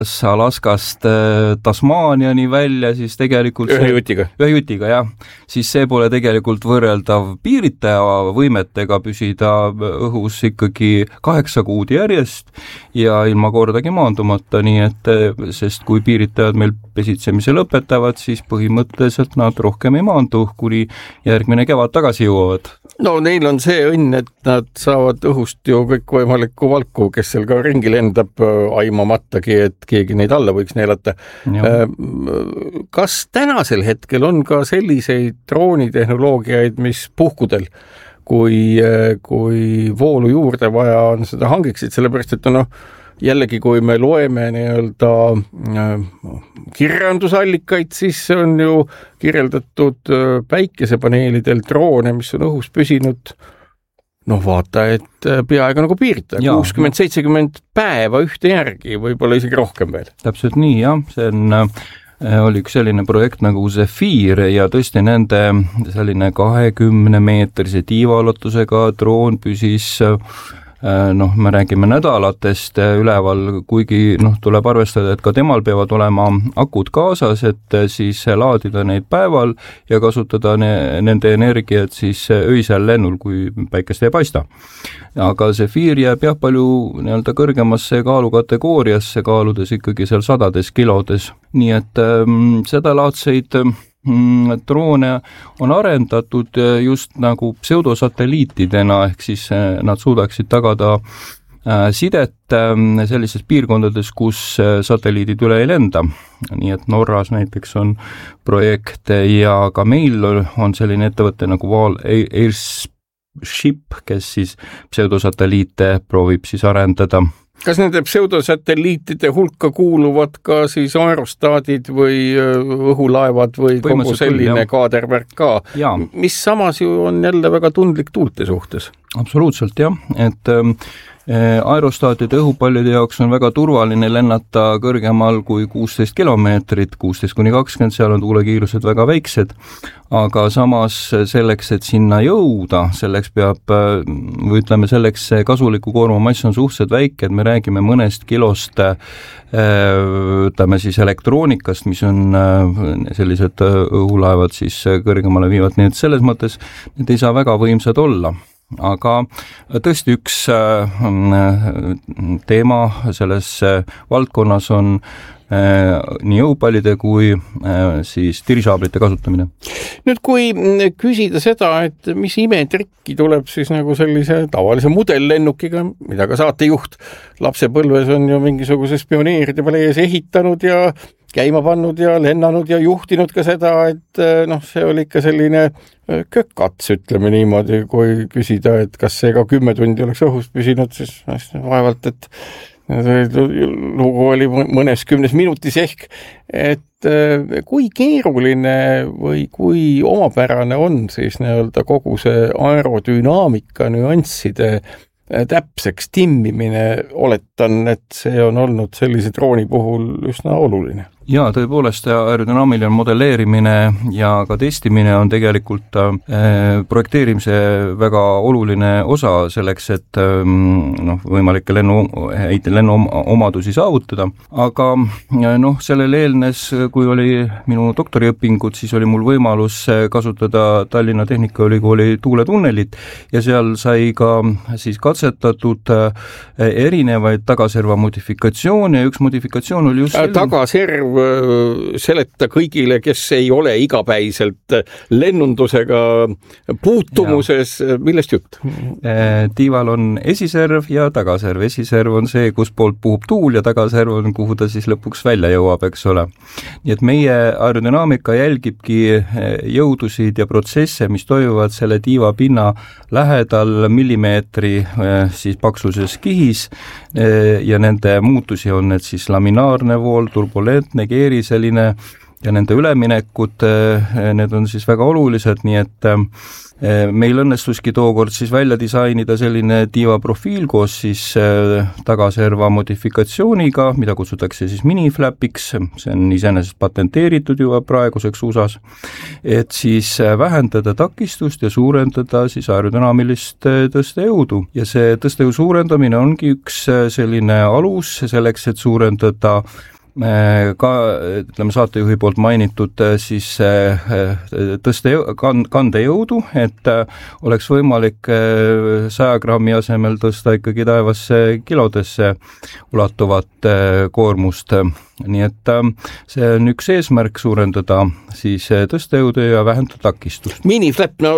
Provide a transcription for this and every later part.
Alaskast Tasmaaniani välja, siis tegelikult ühe jutiga, jah. Siis see pole tegelikult võrreldav piiritaja võimetega püsida õhus ikkagi 8 kuud järjest ja ilma kordagi maandumata, nii et sest kui piiritajad meil pesitsemise lõpetavad, siis põhimõtteliselt nad rohkem ei maandu, kuni järgmine kevad tagasi jõuavad. No neil on see õnn, et nad saavad õhust ju kõik võimalikku valku, kes seal ka ringi lendab aimamatagi, et keegi neid alla võiks neelata. Kas tänasel hetkel on ka selliseid droonitehnoloogiaid, mis puhkudel, kui voolu juurde vaja on, seda hangiksid, sellepärast et jällegi, kui me loeme kirjandusallikaid, siis on ju kirjeldatud päikesepaneelidel droone, mis on õhus püsinud, vaata, et peaaegu nagu piiritaja, 60-70 päeva ühte järgi, võib-olla isegi rohkem veel. Täpselt nii, jah, see oli üks selline projekt nagu Zephyr ja tõesti nende selline 20-meetrise tiivaulatusega droon püsis me räägime nädalatest üleval, kuigi tuleb arvestada, et ka temal peavad olema akud kaasas, et siis laadida neid päeval ja kasutada nende energiat siis öisel lennul, kui päikest ei paista. Aga Zephyr jääb palju kõrgemasse kaalukategooriasse, kaaludes ikkagi seal 100 kilodes. Nii et seda laadseid droone on arendatud just nagu pseudosatelliitidena, ehk siis nad suudaksid tagada sidet sellises piirkondades, kus satelliidid üle ei lenda. Nii et Norras näiteks on projekt ja ka meil on selline ettevõte nagu Airship, kes siis pseudosatelliite proovib siis arendada. Kas nende pseudosatelliitide hulka kuuluvad ka siis aerostaadid või õhulaevad või kogu selline kaadervärk ka, mis samas ju on jälle väga tundlik tuulte suhtes? Absoluutselt, jah, et aerostaatide õhupallide jaoks on väga turvaline lennata kõrgemal kui 16 kilomeetrit, 16-20, seal on tuulekiirused väga väiksed, aga samas selleks, et sinna jõuda, selleks peab, või ütleme, selleks kasuliku koorma mass on suhteliselt väike, et me räägime mõnest kilost, ütleme siis elektroonikast, mis on sellised õhulaevad siis kõrgemale viivad, nii et selles mõttes need ei saa väga võimsad olla. Aga tõesti üks teema selles valdkonnas on nii õhupallide kui siis tirisaablite kasutamine. Nüüd kui küsida seda, et mis imetrikki tuleb siis nagu sellise tavalise modellennukiga, mida ka saatejuht lapsepõlves on ju mingisuguse spioneeride palees ehitanud ja käima pannud ja lennanud ja juhtinud ka seda, et see oli ikka selline kökats, ütleme niimoodi, kui küsida, et kas see ka 10 tundi oleks õhus püsinud, siis vaevalt, et lugu oli mõnes 10 minutis ehk, et kui keeruline või kui omapärane on siis kogu see aerodünaamika nüansside täpseks timmimine, oletan, et see on olnud sellise drooni puhul üsna oluline. Jaa, tõepoolest aerodünaamiline modelleerimine ja ka testimine on tegelikult projekteerimise väga oluline osa selleks, et võimalikke lennuomadusi saavutada. Aga sellele eelnes, kui oli minu doktoriõpingud, siis oli mul võimalus kasutada Tallinna Tehnikaülikooli tuuletunnelit ja seal sai ka siis katsetatud erinevaid tagaserva modifikatsioone ja üks modifikatsioon oli just tagaserv seleta kõigile, kes ei ole igapäiselt lennundusega puutumuses, millest jutt? Tiival on esiserv ja tagaserv. Esiserv on see, kus poolt puhub tuul ja tagaserv on, kuhu ta siis lõpuks välja jõuab, eks ole. Nii et meie aerodünaamika jälgibki jõudusid ja protsesse, mis toimuvad selle tiiva pinna lähedal millimeetri siis paksuses kihis ja nende muutusi on need siis laminaarne vool, turbulentne, keeriseline ja nende üleminekud, need on siis väga olulised, nii et meil õnnestuski tookord siis välja disainida selline tiivaprofiil koos siis tagaserva modifikatsiooniga, mida kutsutakse siis miniflapiks, see on iseenesest patenteeritud juba praeguseks USAs, et siis vähendada takistust ja suurendada siis aerodünaamilist tõstejõudu. Ja see tõstejõu suurendamine ongi üks selline alus selleks, et suurendada ka ütleme saatejuhi poolt mainitud siis kandejõudu, et oleks võimalik 100 grammi asemel tõsta ikkagi taevasse kilodesse ulatuvat koormust. Nii et see on üks eesmärk suurendada siis tõstejõudu ja vähendada takistust. Miniflap, no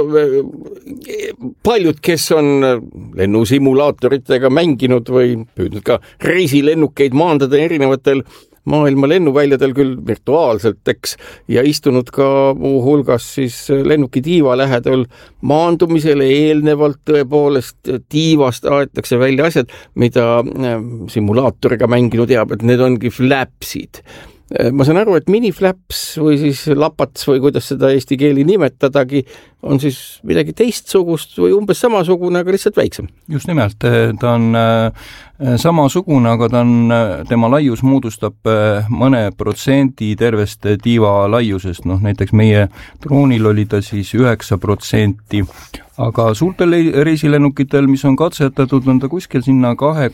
paljud, kes on lennusimulaatoritega mänginud või püüdnud ka reisilennukeid maandada erinevatel maailma lennuväljadel küll virtuaalselt, eks, ja istunud ka muu hulgas siis lennuki tiiva lähedal maandumisele eelnevalt tõepoolest tiivast aetakse välja asjad, mida simulaatoriga mänginud teab, et need ongi flapsid. Ma saan aru, et miniflaps või siis lapats või kuidas seda eesti keeli nimetadagi, on siis midagi teistsugust või umbes samasugune, aga lihtsalt väiksem. Just nimelt, ta on samasugune, aga tema laius moodustab mõne protsendi tervest tiiva laiusest, näiteks meie droonil oli ta siis 9%, aga suurtel reisilennukitel, mis on katsetatud, on ta kuskil sinna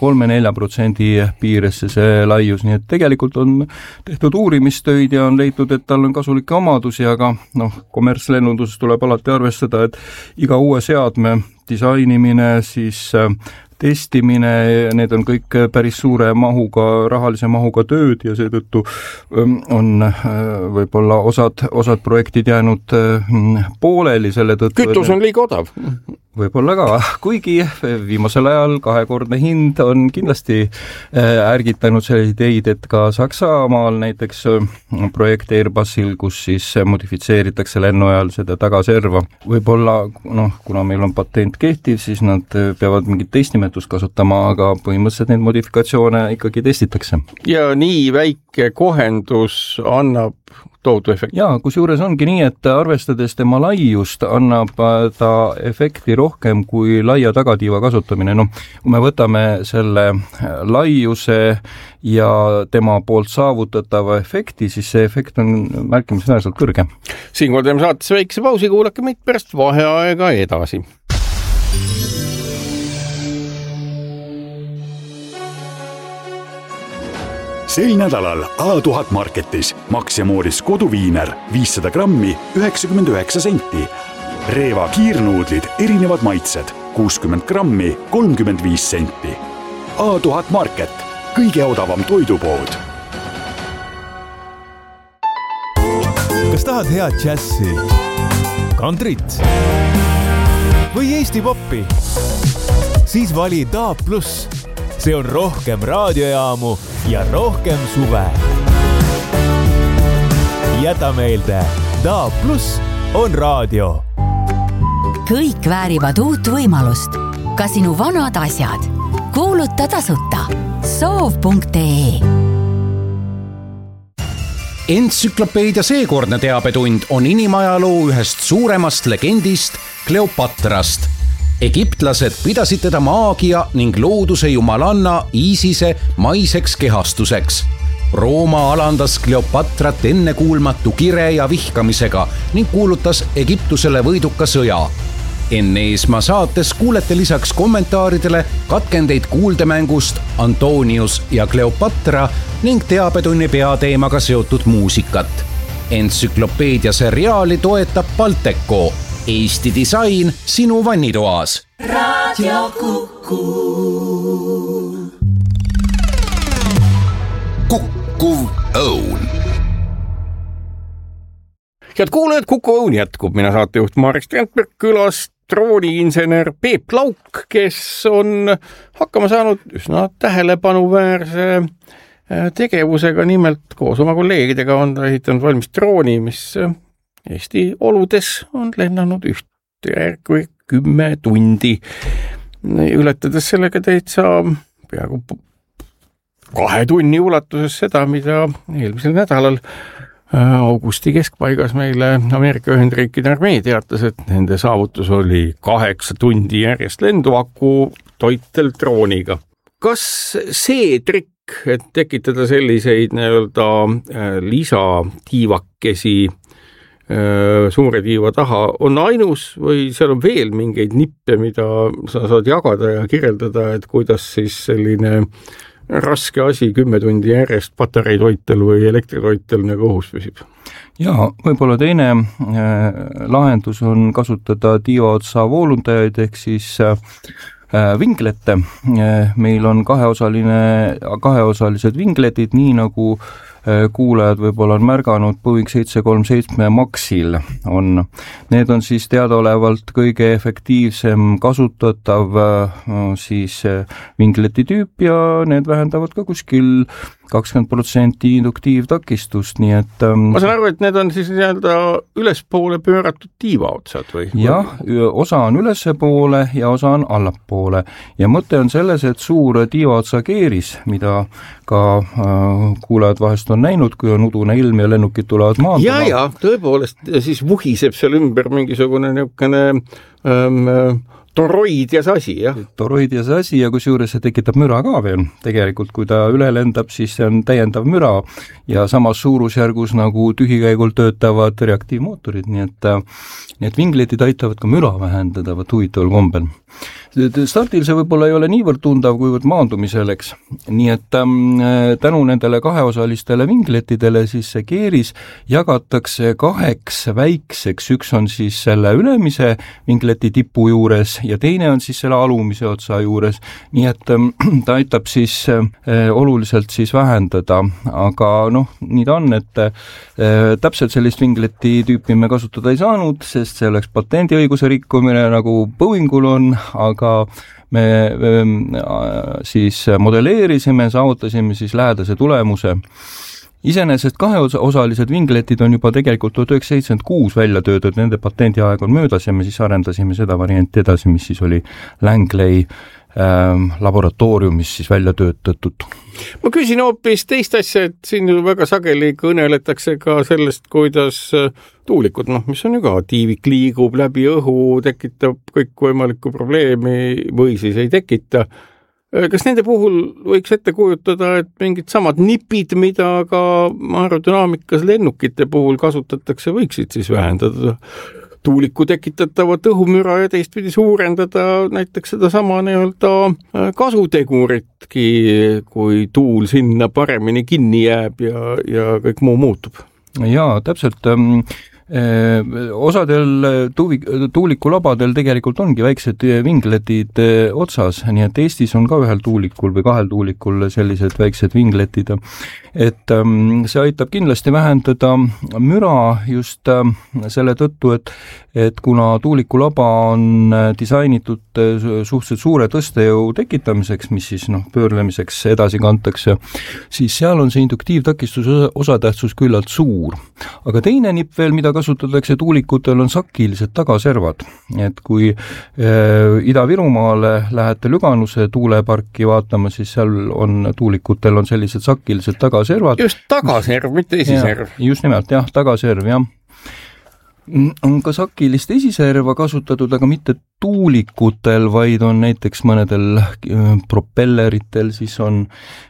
2-3-4% piiresse see laius, nii et tegelikult on tehtud uurimistöid ja on leitud, et tal on kasulikke omadusi, aga kommertslennunduses tuleb alati arvestada, et iga uue seadme disainimine, siis testimine, need on kõik päris suure mahuga, rahalise mahuga tööd ja seetõttu on võib-olla osad projektid jäänud pooleli selle tõttu. Kütus on liiga odav. Võib-olla ka, kuigi viimasel ajal 2-kordne hind on kindlasti ärgitanud selle ideid, et ka Saksamaal näiteks projekt Airbusil, kus siis modifitseeritakse lennu ajal seda tagaserva. Võib-olla, kuna meil on patent kehtiv, siis nad peavad mingit teist nimetust kasutama, aga põhimõtteliselt neid modifikatsioone ikkagi testitakse. Ja nii väike kohendus annab tohutu efekt. Jaa, kusjuures ongi nii, et arvestades tema laiust annab ta efekti rohkem kui laia tagatiiva kasutamine. Kui me võtame selle laiuse ja tema poolt saavutatava efekti, siis see efekt on märkimisväärselt kõrge. Siinkohal teeme saates väikse pausi, kuulake meid pärast vaheaega edasi. Sel nädalal A1000 Marketis Max ja Mooris koduviiner 500 grammi 99 senti. Reeva kiirnuudlid erinevad maitsed 60 grammi 35 senti. A1000 Market, kõige odavam toidupood. Kas tahad head džässi, kantrit või Eesti poppi? Siis vali DAB+. See on rohkem raadiojaamu ja rohkem suve. Jäta meelde, DAB+ on raadio. Kõik väärivad uut võimalust. Ka sinu vanad asjad. Kuuluta tasuta. soov.ee. Entsüklopeedia seekordne teabetund on inimajaloo ühest suuremast legendist Kleopatrast. Egiptlased pidasid teda maagia ning looduse jumalanna Iisise maiseks kehastuseks. Rooma alandas Kleopatrat ennekuulmatu kire ja vihkamisega ning kuulutas Egiptusele võiduka sõja. Enne Eesmaa saates kuulete lisaks kommentaaridele katkendeid kuuldemängust Antonius ja Kleopatra ning teabetunni peateemaga seotud muusikat. Entsüklopeedia seriaali toetab Balteco. Eesti disain sinu vannitoas. Radio Kuku. Kukkuv õun. Head kuulajad, Kuku õun jätkub. Mina saatejuht Maris Trentberg, külas drooniinsener Peep Lauk, kes on hakkama saanud üsna tähelepanuväärse tegevusega. Nimelt koos oma kolleegidega on ta ehitanud valmis drooni, mis Eesti oludes on lennanud ühte 10 tundi, ületades sellega täitsa peaaegu 2 tunni ulatuses seda, mida eelmisel nädalal augusti keskpaigas meile Ameerika Ühendriikide armee teatas, et nende saavutus oli 8 tundi järjest lenduaku toitel drooniga. Kas see trikk, et tekitada selliseid lisatiivakesi suure tiiva taha, on ainus või seal on veel mingeid nippe, mida sa saad jagada ja kirjeldada, et kuidas siis selline raske asi 10 tundi järjest patareitoitel või elektritoitel nagu õhus püsib? Ja võib-olla teine lahendus on kasutada tiivaotsa voolundajaid ehk siis vinglette. Meil on kaheosalised vingletid, nii nagu kuulajad võib-olla on märganud Boeing 737 Maxil on. Need on siis teadaolevalt kõige efektiivsem kasutatav siis vingleti tüüp ja need vähendavad ka kuskil 20% induktiivtakistust, nii et ma saan aru, et need on siis ülespoole pööratud tiivaotsad või? Jah, osa on ülespoole ja osa on allapoole ja mõte on selles, et suur tiivaotsa keeris, mida ka kuulajad vahest on näinud, kui on udune ilm ja lennukid tulevad maanduma. Ja, tõepoolest, siis vuhiseb seal ümber mingisugune niisugune toroidias asi, jah. Toroidias asi ja kusjuures see tekitab müra ka veel. Tegelikult, kui ta üle lendab, siis see on täiendav müra ja samas suurusjärgus nagu tühikäigul töötavad reaktiivmootorid, nii et vingletid aitavad ka müra vähendada, huvitaval kombel. Stardil see võib-olla ei ole niivõrd tundav, kuivõrd maandumiseleks, nii et tänu nendele kaheosalistele vingletidele siis see keeris jagatakse 2 väikseks, üks on siis selle ülemise vingleti tipu juures ja teine on siis selle alumise otsa juures, nii et ta aitab siis oluliselt siis vähendada, aga nii ta on, et täpselt sellist vingleti tüüpi me kasutada ei saanud, sest see oleks patendiõiguse rikkumine nagu Boeingul on, aga me siis modelleerisime, saavutasime siis lähedase tulemuse. Iseenesest kaheosalised vingletid on juba tegelikult 1976 välja töötud, nende patendiaeg on möödas ja me siis arendasime seda varianti edasi, mis siis oli Langley laboratooriumis siis välja töötatud. Ma küsin hoopis teist asja, et siin väga sageli kõneletakse ka sellest, kuidas tuulikud, mis on ju ka tiivik liigub läbi õhu, tekitab kõikvõimalikku probleemi või siis ei tekita. Kas nende puhul võiks ette kujutada, et mingid samad nipid, mida ka aerodünaamikas lennukite puhul kasutatakse, võiksid siis vähendada tuuliku tekitatavat õhumüra ja teistpidi suurendada näiteks seda sama kasuteguritki, kui tuul sinna paremini kinni jääb ja kõik muu muutub? Jaa, täpselt. Osadel tuulikulabadel tegelikult ongi väiksed vingletid otsas, nii et Eestis on ka ühel tuulikul või 2 tuulikul sellised väiksed vingletid, et see aitab kindlasti vähendada müra just selle tõttu, et kuna tuulikulaba on disainitud suhteliselt suure tõstejõu tekitamiseks, mis siis pöörlemiseks edasi kantakse, siis seal on see induktiivtakistuse osatähtsus küllalt suur. Aga teine nipp veel, mida kasutatakse tuulikutel, on sakilised tagaservad. Et kui Ida-Virumaale lähete Lüganuse tuuleparki vaatama, siis seal on tuulikutel on sellised sakilised tagaservad. Just tagaserv, mitte esiserv. Just nimelt, jah, tagaserv, jah. On ka sakilist esiserva kasutatud, aga mitte tuulikutel, vaid on näiteks mõnedel propelleritel, siis on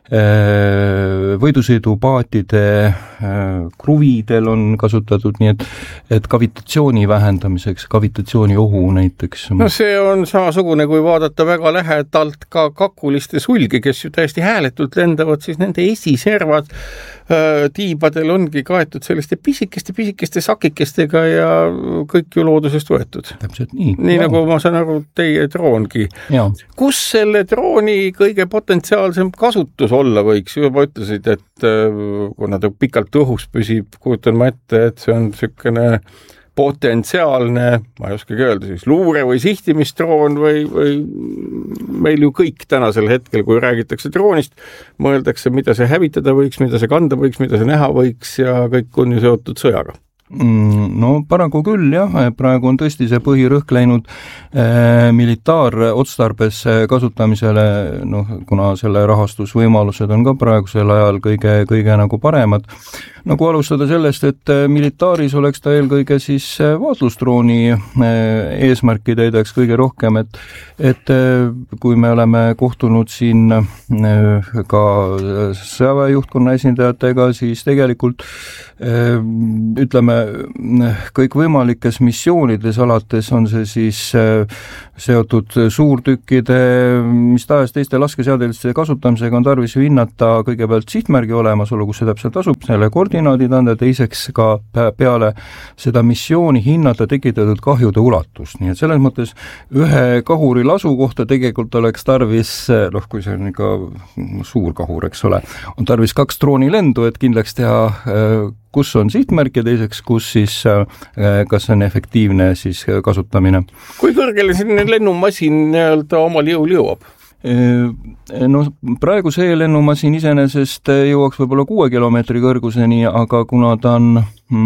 võidusõidupaatide kruvidel on kasutatud, nii et kavitatsiooni vähendamiseks, kavitatsiooni ohu näiteks. See on samasugune, kui vaadata väga lähedalt ka kakuliste sulgi, kes ju täiesti hääletult lendavad, siis nende esiservad tiibadel ongi kaetud selliste pisikeste sakikestega ja kõik ju loodusest võetud. Täpselt nii. Nii ja. Nagu ma saan aru, teie droongi. Ja. Kus selle drooni kõige potentsiaalsem kasutus olla võiks? Juba ütlesid, et kuna ta pikalt õhus püsib, kujutan ma ette, et see on selline potentsiaalne, ma ei oskagi öelda, siis luure või sihtimisdroon või meil ju kõik tänasel hetkel, kui räägitakse droonist, mõeldakse, mida see hävitada võiks, mida see kanda võiks, mida see näha võiks ja kõik on ju seotud sõjaga. No paraku küll jah, praegu on tõesti see põhirõhk läinud militaarotstarbes kasutamisele, kuna selle rahastusvõimalused on ka praegusel ajal kõige nagu paremad. Nagu alustada sellest, et militaaris oleks ta eelkõige siis vaatlusdrooni eesmärki täidaks kõige rohkem, et kui me oleme kohtunud siin ka sõjaväe juhtkonna esindajatega, siis tegelikult ütleme, kõik võimalikes missioonides alates on see siis seotud suurtükkide, mis tahes teiste laskeseadeliste kasutamisega on tarvis ju hinnata kõigepealt sihtmärgi olemasolu, kus see täpselt asub, selle koordinaadid anda, teiseks ka peale seda missiooni hinnata tekitatud kahjude ulatust. Nii et selles mõttes ühe kahuri lasu kohta tegelikult oleks tarvis, kui see on ikka suur kahur, eks ole, on tarvis 2 droonilendu, et kindlaks teha, kus on sihtmärk ja teiseks, kus siis, kas on efektiivne siis kasutamine. Kui kõrgele selline lennumasin omal jõul jõuab? No praegu see lennumasin iseenesest jõuaks võib-olla 6 kilomeetri kõrguseni, aga kuna ta on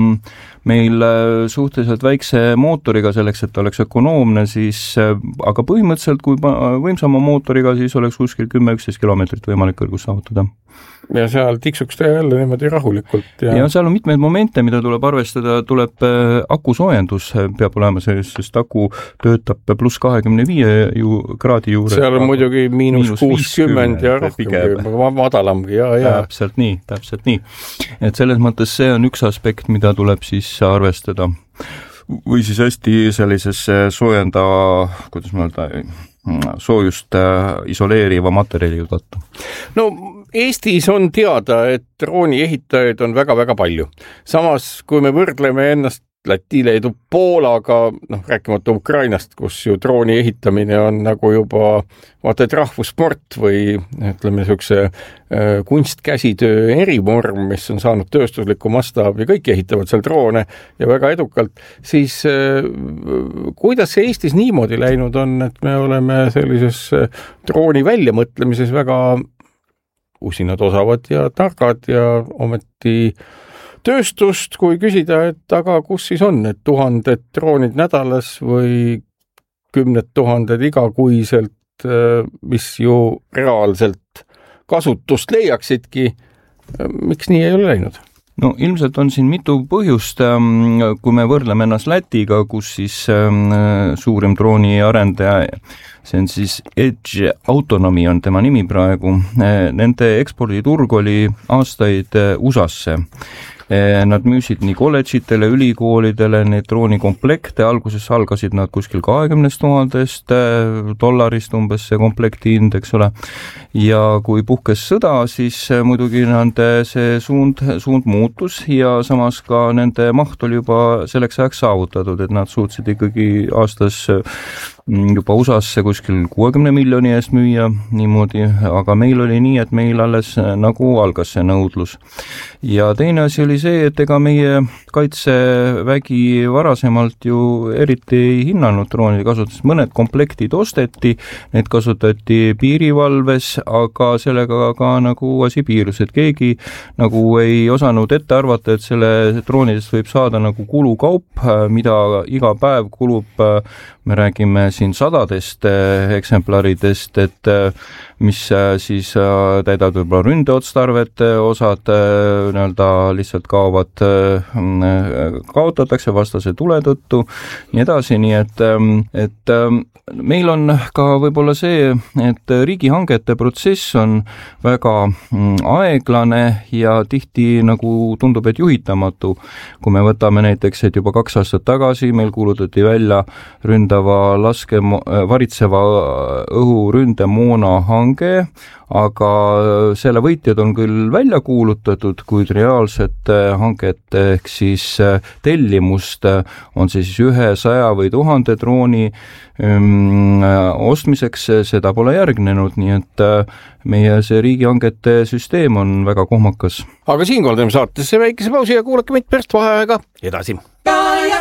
meil suhteliselt väikse mootoriga selleks, et ta oleks ökonoomne, siis, aga põhimõtteliselt kui võimsama mootoriga, siis oleks kuskil 10-11 kilomeetrit võimalik kõrgus saavutada. Ja seal tiksuks ta jälle niimoodi rahulikult. Ja seal on mitmeid momente, mida tuleb arvestada, tuleb akusoojendus peab olema see, sest aku töötab pluss 25 kraadi juures. Seal on muidugi miinus 60 ja rohkem, madalamgi. Täpselt nii. Et selles mõttes see on üks aspekt, mida tuleb siis arvestada. Või siis hästi sellises kuidas ma öelda, soojust isoleeriva materjali tõttu. No Eestis on teada, et drooni ehitajaid on väga-väga palju. Samas, kui me võrdleme ennast Läti, Leedu, Poolaga, rääkimata Ukrainast, kus ju drooni ehitamine on nagu juba vaata et rahvussport või ütleme niisuguse kunstkäsitöö erivorm, mis on saanud tööstuslikku mastaabi, kõik ehitavad seal droone ja väga edukalt, siis kuidas see Eestis niimoodi läinud on, et me oleme sellises drooni väljamõtlemises väga usinad, osavad ja targad ja ometi tööstust, kui küsida, et aga kus siis on need 1000 droonid nädalas või 10 000 igakuiselt, mis ju reaalselt kasutust leiaksidki, miks nii ei ole läinud? No ilmselt on siin mitu põhjust, kui me võrdleme ennast Lätiga, kus siis suurim drooni arendaja, see on siis Edge Autonomy on tema nimi praegu, nende eksporditurg oli aastaid USA-sse. Nad müüsid nii kolledžitele, ülikoolidele neid droonikomplekte, alguses algasid nad kuskil 20 000 dollarist umbes see komplekti hind, eks ole, ja kui puhkes sõda, siis muidugi nende see suund muutus ja samas ka nende maht oli juba selleks ajaks saavutatud, et nad suutsid ikkagi aastas juba USA-sse kuskil 60 miljoni eest müüa niimoodi, aga meil oli nii, et meil alles nagu algas see nõudlus. Ja teine asi oli see, et ega meie kaitsevägi varasemalt ju eriti ei hinnanud droonide kasutust, mõned komplektid osteti, need kasutati piirivalves, aga sellega ka nagu asi piirus, et keegi nagu ei osanud ette arvata, et selle droonidest võib saada nagu kulukaup, mida iga päev kulub, me räägime siin 100 eksemplaridest, et mis siis täidavad võib-olla ründeotstarvet, osad lihtsalt kaotatakse vastase tule tõttu, nii edasi, nii et meil on ka võib-olla see, et riigihangete protsess on väga aeglane ja tihti nagu tundub, et juhitamatu. Kui me võtame näiteks, et juba 2 aastat tagasi meil kuulutati välja varitseva õhuründemoona hange, aga selle võitjad on küll välja kuulutatud, kuid reaalset hanget ehk siis tellimust on siis 100 või 1000 drooni ostmiseks, seda pole järgnenud, nii et meie see riigihangete süsteem on väga kohmakas. Aga siinkohal teeme saatesse väikese pausi ja kuulake meid pärast vaheaega edasi.